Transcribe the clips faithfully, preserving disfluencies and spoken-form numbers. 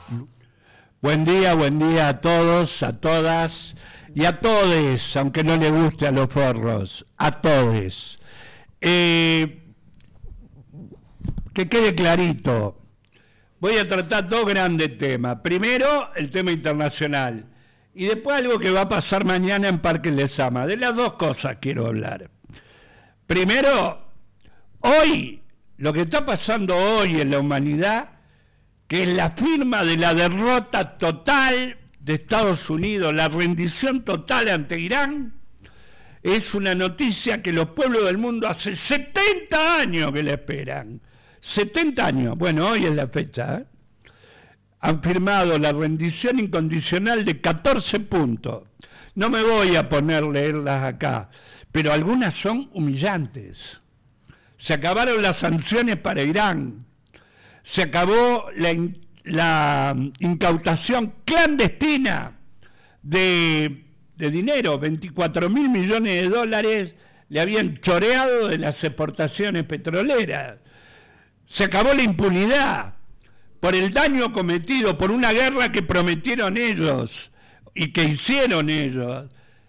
Buen día, buen día a todos, a todas y a todes, aunque no le guste a los forros, a todes. Eh, que quede clarito, voy a tratar dos grandes temas. Primero, el tema internacional y después algo que va a pasar mañana en Parque Lezama. De las dos cosas quiero hablar. Primero, hoy, lo que está pasando hoy en la humanidad, que es la firma de la derrota total de Estados Unidos, la rendición total ante Irán, es una noticia que los pueblos del mundo hace setenta años que la esperan. setenta años, bueno, hoy es la fecha, ¿eh? Han firmado la rendición incondicional de catorce puntos. No me voy a poner a leerlas acá, pero algunas son humillantes. Se acabaron las sanciones para Irán. Se acabó la, in, la incautación clandestina de, de dinero, veinticuatro mil millones de dólares le habían choreado de las exportaciones petroleras. Se acabó la impunidad por el daño cometido por una guerra que prometieron ellos y que hicieron ellos,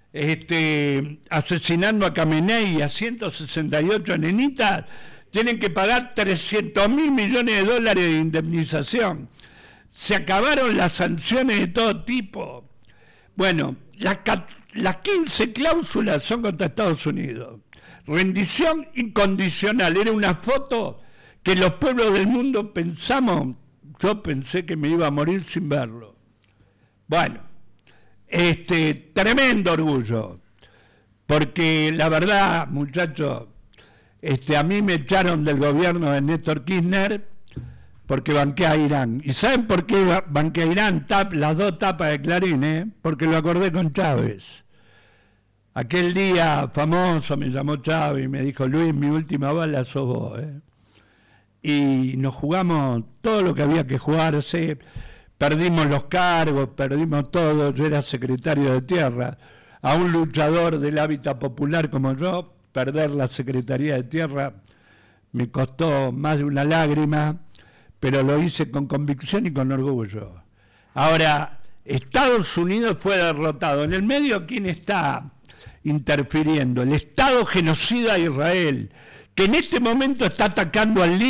este, asesinando a Khamenei y a ciento sesenta y ocho nenitas. Tienen que pagar trescientos mil millones de dólares de indemnización. Se acabaron las sanciones de todo tipo. Bueno, las, las quince cláusulas son contra Estados Unidos. Rendición incondicional. Era una foto que los pueblos del mundo pensamos, yo pensé que me iba a morir sin verlo. Bueno, este, tremendo orgullo. Porque la verdad, muchachos, Este, a mí me echaron del gobierno de Néstor Kirchner porque banqué a Irán. ¿Y saben por qué banqué a Irán? Tap, las dos tapas de Clarín, ¿eh? Porque lo acordé con Chávez. Aquel día famoso me llamó Chávez y me dijo, Luis, mi última bala sos vos, ¿eh? Y nos jugamos todo lo que había que jugarse, perdimos los cargos, perdimos todo, yo era secretario de Tierra. A un luchador del hábitat popular como yo, perder la Secretaría de Tierra me costó más de una lágrima, pero lo hice con convicción y con orgullo. Ahora, Estados Unidos fue derrotado. En el medio, ¿quién está interfiriendo? El Estado genocida de Israel, que en este momento está atacando al